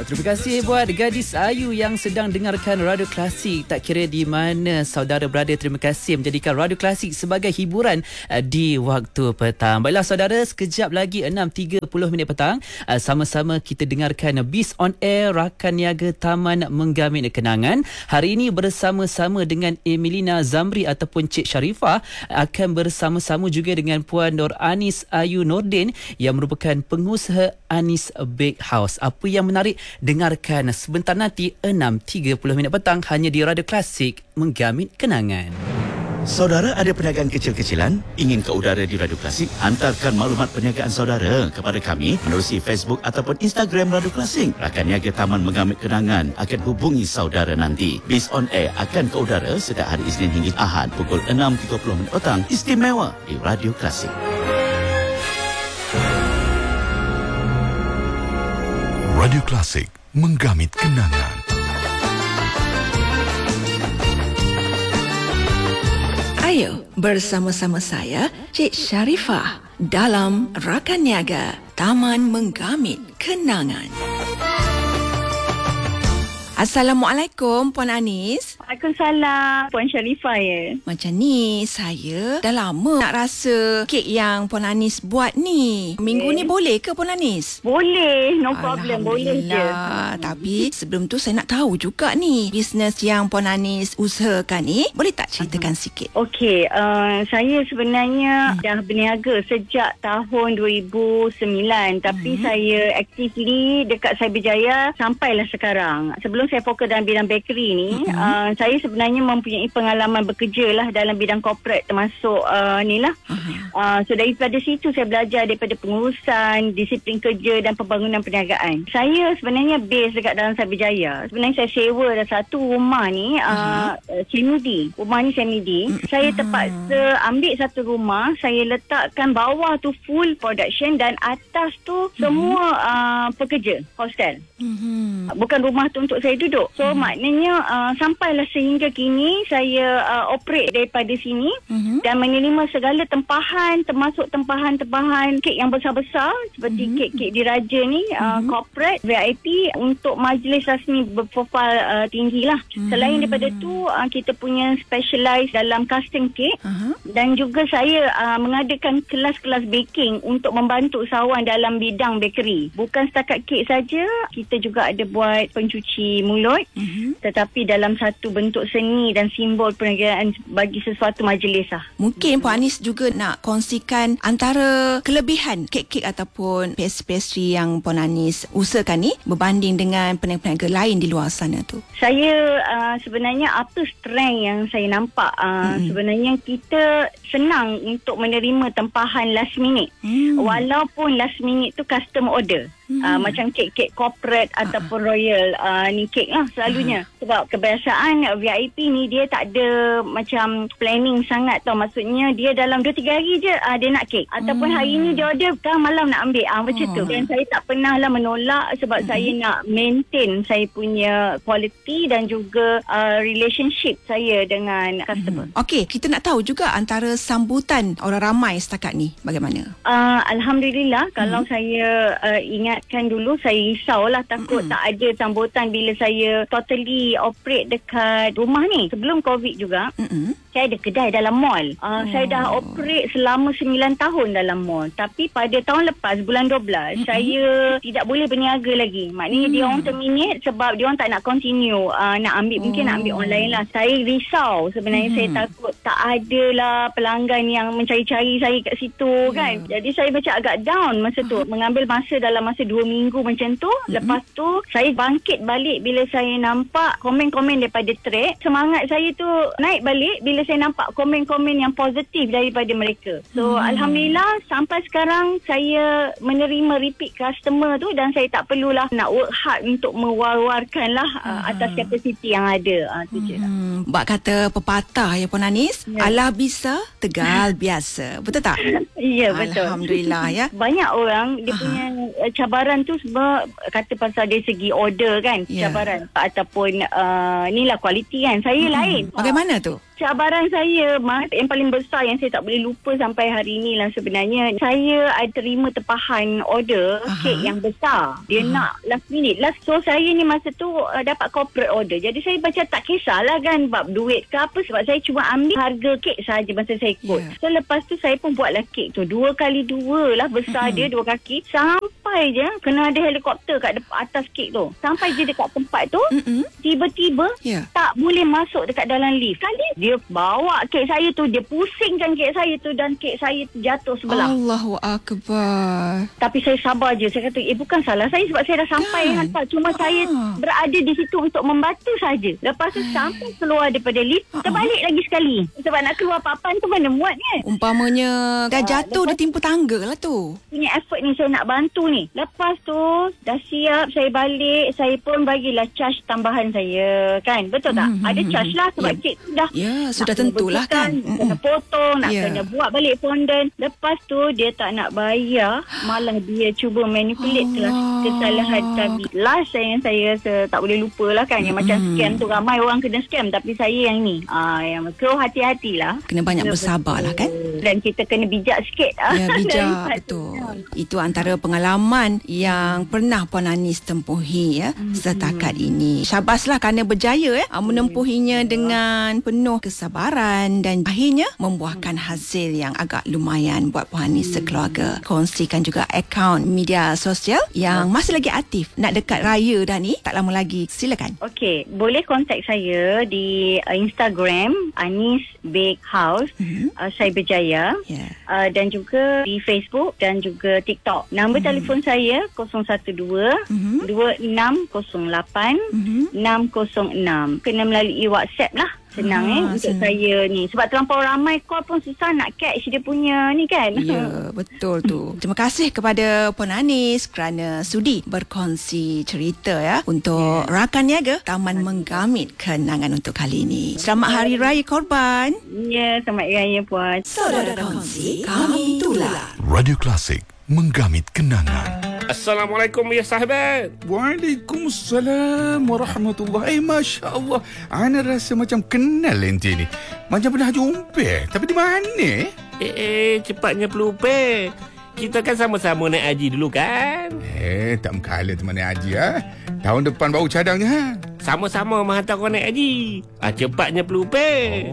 Terima kasih buat gadis Ayu yang sedang dengarkan Radio Klasik. Tak kira di mana saudara berada, terima kasih menjadikan Radio Klasik sebagai hiburan di waktu petang. Baiklah saudara, sekejap lagi 6.30 petang, sama-sama kita dengarkan Bis on Air, rakan niaga Taman Menggamit Kenangan. Hari ini bersama-sama dengan Emilina Zamri ataupun Cik Sharifah, akan bersama-sama juga dengan Puan Nur Anis Ayu Nordin yang merupakan pengusaha Anis Bakehouse. Apa yang menarik? Dengarkan sebentar nanti 6.30 petang hanya di Radio Klasik Menggamit Kenangan. Saudara ada perniagaan kecil-kecilan ingin ke udara di Radio Klasik? Hantarkan maklumat perniagaan saudara kepada kami menerusi Facebook ataupun Instagram Radio Klasik. Rakan niaga Taman Menggamit Kenangan akan hubungi saudara nanti. Bis on Air akan ke udara setiap hari Isnin hingga Ahad pukul 6.30 petang, istimewa di Radio Klasik. Radio Klasik Menggamit Kenangan. Ayo bersama-sama saya, Cik Sharifah, dalam Rakan Niaga Taman Menggamit Kenangan. Assalamualaikum Puan Anis. Waalaikumsalam Puan Sharifah ya. Macam ni, saya dah lama nak rasa kek yang Puan Anis buat ni. Minggu ni boleh ke Puan Anis? Boleh, no problem, boleh je. Tapi sebelum tu saya nak tahu juga ni, bisnes yang Puan Anis usahakan ni, boleh tak ceritakan sikit? Okey, saya sebenarnya dah berniaga sejak tahun 2009, tapi saya actively dekat Cyberjaya sampailah sekarang. Sebelum saya fokus dalam bidang bakery ni, saya sebenarnya mempunyai pengalaman bekerja lah dalam bidang corporate, termasuk ni lah. So daripada situ saya belajar daripada pengurusan, disiplin kerja dan pembangunan perniagaan. Saya sebenarnya base dekat dalam Cyberjaya. Sebenarnya saya sewa dah satu rumah ni, semidi. Rumah ni semidi. Saya terpaksa ambil satu rumah, saya letakkan bawah tu full production dan atas tu semua pekerja hostel. Bukan rumah tu untuk saya duduk. So maknanya sampailah sehingga kini saya operate daripada sini dan menerima segala tempahan, termasuk tempahan-tempahan kek yang besar-besar seperti kek-kek diraja ni, corporate, VIP untuk majlis rasmi berprofil tinggi lah. Selain daripada tu, kita punya specialize dalam custom cake dan juga saya mengadakan kelas-kelas baking untuk membantu usahawan dalam bidang bakery. Bukan setakat kek saja, kita juga ada buat pencuci mulut, tetapi dalam satu bentuk seni dan simbol perniagaan bagi sesuatu majlis lah. Mungkin Puan Anis juga nak kongsikan antara kelebihan kek-kek ataupun pastry yang Puan Anis usahakan ni berbanding dengan peniaga-peniaga lain di luar sana tu. Saya sebenarnya apa strength yang saya nampak, sebenarnya kita senang untuk menerima tempahan last minute. Walaupun last minute tu custom order. Macam kek-kek corporate ataupun royal ni kek lah selalunya. Sebab kebiasaan VIP ni dia tak ada macam planning sangat tau. Maksudnya dia dalam 2-3 hari je dia nak kek. Ataupun hari ni dia order kan malam nak ambil macam tu. Dan saya tak pernah lah menolak sebab saya nak maintain saya punya quality dan juga relationship saya dengan customer. Okey, kita nak tahu juga antara sambutan orang ramai setakat ni bagaimana? Alhamdulillah, kalau saya ingatkan dulu, saya risaulah takut tak ada sambutan bila saya totally operate dekat rumah ni. Sebelum COVID juga, saya ada kedai dalam mall. Saya dah operate selama 9 tahun dalam mall. Tapi pada tahun lepas, bulan 12, saya tidak boleh berniaga lagi. Maknanya dia orang terminate sebab dia orang tak nak continue. Nak ambil, mungkin nak ambil online lah. Saya risau sebenarnya. Saya takut tak ada lah pelanggan yang mencari-cari saya kat situ kan. Jadi saya macam agak down masa tu. Mengambil masa dalam masa 2 minggu macam tu. Lepas tu saya bangkit balik bila saya nampak komen-komen daripada trade. Semangat saya tu naik balik bila saya nampak komen-komen yang positif daripada mereka. So alhamdulillah sampai sekarang saya menerima repeat customer tu dan saya tak perlulah nak work hard untuk mewar-warkan lah atas kapasiti yang ada. Tu je lah. Bak kata pepatah ya Puan Anis, alah bisa, tegal biasa. Betul tak? Ya, betul. Alhamdulillah ya. Banyak orang dia punya cabaran tu sebab kata pasal dari segi order kan, cabaran ataupun ni lah kualiti kan. Saya lain. Bagaimana tu? Cabaran saya, Mas, yang paling besar yang saya tak boleh lupa sampai hari ni lah sebenarnya. Saya ada terima tempahan order kek yang besar. Dia nak last minute. So saya ni masa tu dapat corporate order. Jadi saya macam tak kisahlah kan bab duit ke apa, sebab saya cuma ambil harga kek saja masa saya ikut. So lepas tu saya pun buatlah kek tu 2x2 lah besar dia, 2 kaki. Sampai je kena ada helikopter kat atas kek tu. Sampai je dekat tempat tu, tiba-tiba tak boleh masuk dekat dalam lift. Kali dia bawa kek saya tu, dia pusingkan kek saya tu dan kek saya tu jatuh sebelah. Allahu Akbar. Tapi saya sabar je. Saya kata, bukan salah saya sebab saya dah sampai hantar. Cuma saya berada di situ untuk membantu saja. Lepas tu sampai keluar daripada lift, terbalik lagi sekali. Sebab nak keluar papan tu mana muat kan. Umpamanya dah jatuh, dah timpa tangga lah tu. Punya effort ni saya nak bantu ni. Lepas tu dah siap, saya balik. Saya pun bagilah charge tambahan saya kan. Betul tak? Ada charge lah sebab kek tu dah. Sudah tentulah kan. Kena potong, nak kena buat balik fondant. Lepas tu dia tak nak bayar, malah dia cuba manipulate lah kesalahan tadi. Last yang saya rasa tak boleh lupa lah kan, yang macam scam tu, ramai orang kena scam tapi saya yang ni yang hati-hatilah, kena banyak bersabar lah kan, dan kita kena bijak sikit. Ya, bijak. Betul. Itu antara pengalaman yang pernah Puan Anis tempuhi setakat ini. Syabaslah kerana berjaya menempuhinya dengan penuh kesabaran dan akhirnya membuahkan hasil yang agak lumayan buat Puan Anis sekeluarga. Kongsikan juga akaun media sosial yang masih lagi aktif. Nak dekat raya dah ni, tak lama lagi. Silakan. Okey, boleh kontak saya di Instagram Anis Bake House Cyberjaya, dan juga di Facebook dan juga TikTok. Nombor telefon saya 012 2608 606. Kena melalui WhatsApp lah. Senang untuk saya ni. Sebab terlampau ramai call pun susah nak catch dia punya ni kan. Ya, betul tu. Terima kasih kepada Puan Anis kerana sudi berkongsi cerita untuk rakan niaga Taman Menggamit Kenangan untuk kali ini. Selamat Hari Raya Korban. Ya, selamat Raya Puan. Saudara kongsi, kami tular. Radio Klasik, Menggamit Kenangan. Assalamualaikum ya sahabat. Waalaikumsalam warahmatullahi. Masya Allah, ana rasa macam kenal ente ni. Macam pernah jumpa. Tapi di mana? Cepatnya pelupa. Kita kan sama-sama naik haji dulu kan? Tak mengkala teman naik haji Tahun depan baru cadangnya Sama-sama menghantar kau naik haji. Cepatnya pelupa.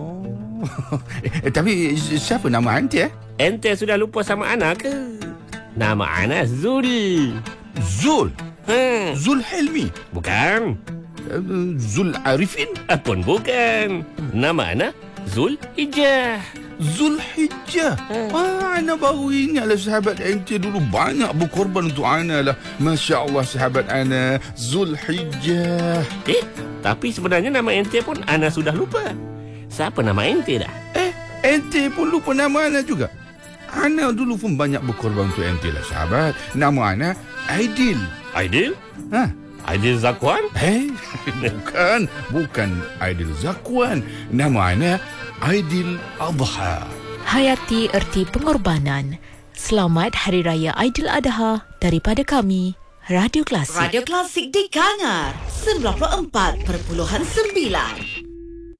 Tapi siapa nama ente? Ente sudah lupa sama ana ke? Nama ana Zul. Zul? Zul Helmi? Bukan. Zul Arifin? Pun bukan. Nama ana Zul Hijjah. Zul Hijjah? Ana baru ingatlah sahabat ente dulu banyak berkorban untuk ana lah. Masya Allah sahabat ana Zul Hijjah. Tapi sebenarnya nama ente pun ana sudah lupa. Siapa nama ente dah? Ente pun lupa nama ana juga? Ana dulu pun banyak berkorban untuk ente lah sahabat. Nama ana Aidil. Aidil? Aidil Zakwan? Bukan Aidil Zakwan. Nama ana Aidil Adha. Hayati erti pengorbanan. Selamat Hari Raya Aidil Adha daripada kami, Radio Klasik. Radio Klasik di Kangar 94.9.